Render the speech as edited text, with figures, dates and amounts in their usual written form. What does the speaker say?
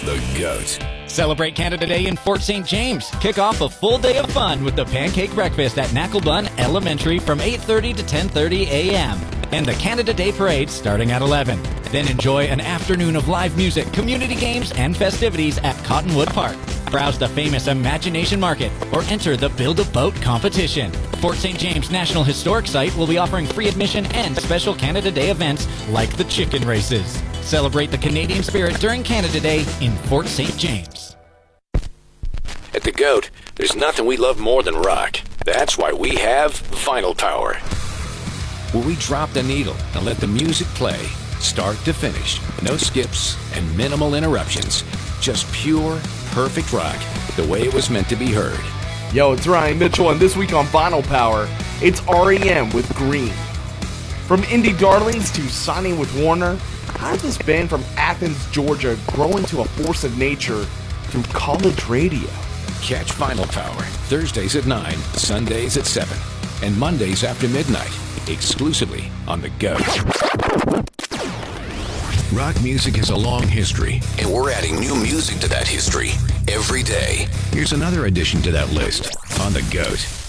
The GOAT. Celebrate Canada Day in Fort St. James. Kick off a full day of fun with the Pancake Breakfast at Nacklebun Elementary from 8:30 to 10:30 a.m. and the Canada Day Parade starting at 11. Then enjoy an afternoon of live music, community games, and festivities at Cottonwood Park. Browse the famous Imagination Market or enter the Build-A-Boat competition. Fort St. James National Historic Site will be offering free admission and special Canada Day events like the chicken races. Celebrate the Canadian spirit during Canada Day in Fort St. James. At The GOAT, there's nothing we love more than rock. That's why we have Vinyl Tower, where we drop the needle and let the music play, start to finish. No skips and minimal interruptions. Just pure, perfect rock, the way it was meant to be heard. Yo, it's Ryan Mitchell, and this week on Vinyl Power, it's REM with Green. From indie darlings to signing with Warner, how did this band from Athens, Georgia grow into a force of nature through college radio? Catch Vinyl Power Thursdays at 9, Sundays at 7, and Mondays after midnight, exclusively on The GOAT. Rock music has a long history, and we're adding new music to that history every day. Here's another addition to that list on The GOAT.